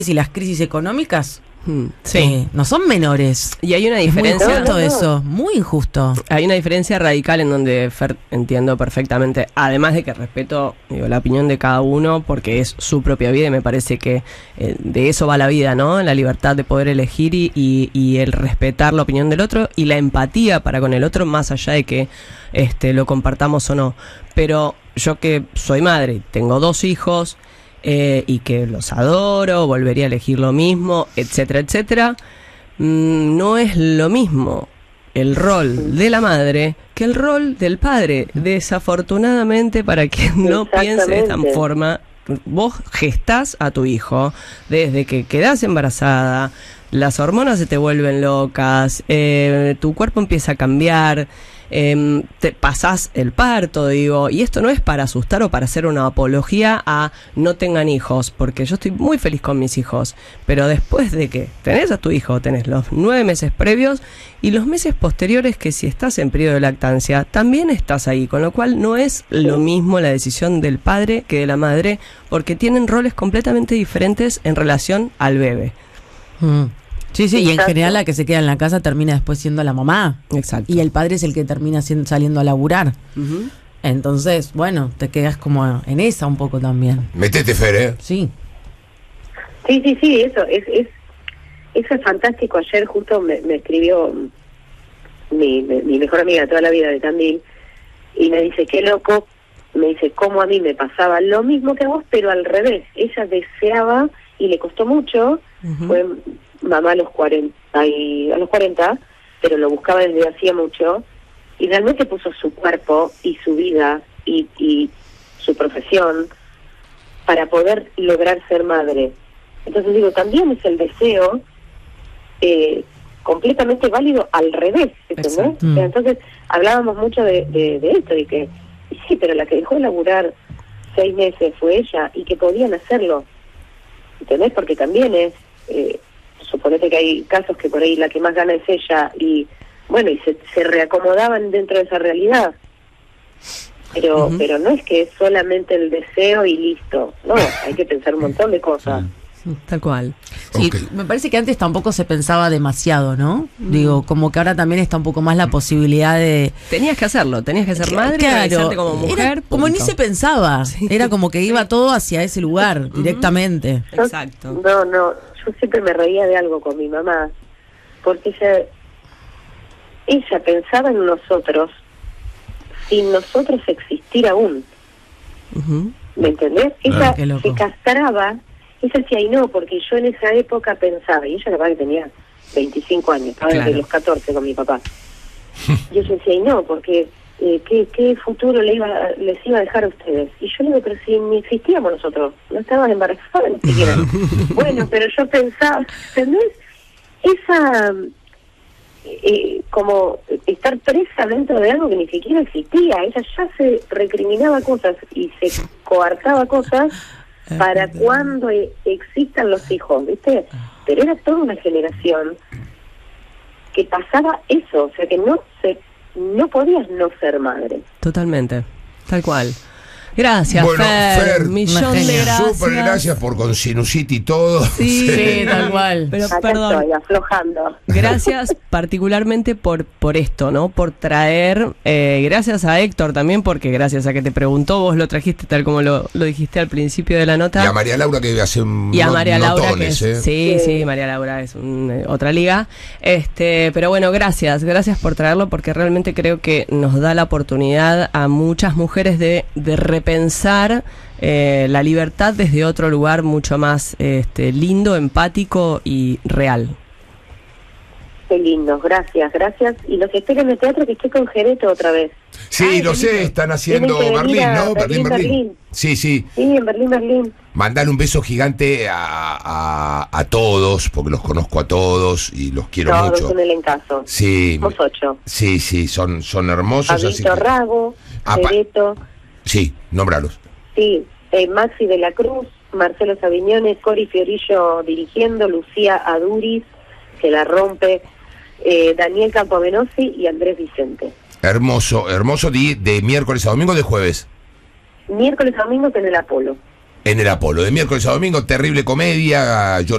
y las crisis económicas Sí. no son menores. Y hay una Es muy diferencia. injusto eso, muy injusto. Hay una diferencia radical en donde Fer entiendo perfectamente, además de que respeto la opinión de cada uno porque es su propia vida y me parece que de eso va la vida, ¿no? La libertad de poder elegir y el respetar la opinión del otro y la empatía para con el otro más allá de que lo compartamos o no. Pero yo que soy madre, tengo 2 hijos y que los adoro, volvería a elegir lo mismo, etcétera, etcétera. No es lo mismo el rol de la madre que el rol del padre. Desafortunadamente, para quien no piense de esta forma, vos gestás a tu hijo desde que quedás embarazada, las hormonas se te vuelven locas, tu cuerpo empieza a cambiar, te pasás el parto, digo, y esto no es para asustar o para hacer una apología a no tengan hijos, porque yo estoy muy feliz con mis hijos, pero después de que tenés a tu hijo, tenés los 9 meses previos y los meses posteriores que si estás en periodo de lactancia, también estás ahí, con lo cual no es lo mismo la decisión del padre que de la madre, porque tienen roles completamente diferentes en relación al bebé. Sí, sí, y en general la que se queda en la casa termina después siendo la mamá. Exacto. Y el padre es el que termina saliendo a laburar. Entonces, bueno, te quedas como en esa un poco también. Metete, Fer, ¿eh? Sí. Sí, eso es fantástico. Ayer justo me escribió mi mejor amiga de toda la vida de Tandil y me dice, qué loco, me dice, cómo a mí me pasaba lo mismo que a vos, pero al revés. Ella deseaba y le costó mucho, fue mamá a los 40, pero lo buscaba desde hacía mucho y realmente puso su cuerpo y su vida y su profesión para poder lograr ser madre. Entonces digo, también es el deseo completamente válido al revés, ¿entendés? O sea, entonces hablábamos mucho de esto, de que sí, pero la que dejó de laburar 6 meses fue ella y que podían hacerlo, ¿entendés? Porque también es suponete que hay casos que por ahí la que más gana es ella y bueno, y se reacomodaban dentro de esa realidad, pero no es que es solamente el deseo y listo, no, hay que pensar un montón de cosas. Tal cual. Sí, me parece que antes tampoco se pensaba demasiado, ¿no? Digo, como que ahora también está un poco más la posibilidad de... Tenías que hacerlo, tenías que ser madre, realizarte como mujer. Era como ni se pensaba, era como que iba todo hacia ese lugar, directamente. Exacto. No, yo siempre me reía de algo con mi mamá, porque ella pensaba en nosotros sin nosotros existir aún. ¿Me entendés? Ella se castraba, ella decía, y no, porque yo en esa época pensaba, y ella la verdad que tenía 25 años, estaba desde los 14 con mi papá. Y ella decía, y no, porque ¿qué futuro les iba a dejar a ustedes? Y yo le digo, pero si ni existíamos nosotros, no estábamos embarazadas ni siquiera. Bueno, pero yo pensaba, ¿entendés? Esa, como estar presa dentro de algo que ni siquiera existía. Ella ya se recriminaba cosas y se coartaba cosas para cuando existan los hijos, ¿viste? Pero era toda una generación que pasaba eso, o sea que no podías no ser madre. Totalmente, tal cual. Gracias, bueno, Fer, millón de gracias. Súper gracias por con Sinusite y todo. Sí, tal cual. Pero Acá perdón. estoy, aflojando. Gracias particularmente por esto, ¿no? Por traer, gracias a Héctor también, porque gracias a que te preguntó, vos lo trajiste tal como lo dijiste al principio de la nota. Y a María Laura que hace un y a María Laura notones, que es, sí, María Laura es otra liga. Pero bueno, gracias por traerlo, porque realmente creo que nos da la oportunidad a muchas mujeres de repensar la libertad desde otro lugar mucho más lindo, empático y real. Qué lindo, gracias. Y los espero en el teatro, que estoy con Jereto otra vez. Sí, lo sé, están haciendo Berlín, ¿no? Berlín. Sí. Sí, en Berlín. Mandale un beso gigante a todos, porque los conozco a todos y los quiero mucho. Todos son el encaso. Sí. Somos 8. Sí, son hermosos. Pablito Rago, Jereto. Sí, nómbralos. Sí, Maxi de la Cruz, Marcelo Saviñones, Cori Fiorillo dirigiendo, Lucía Aduriz, que la rompe, Daniel Campomenosi y Andrés Vicente. Hermoso de miércoles a domingo, de jueves. Miércoles a domingo en el Apolo. en el Apolo. De miércoles a domingo, Terrible Comedia. Yo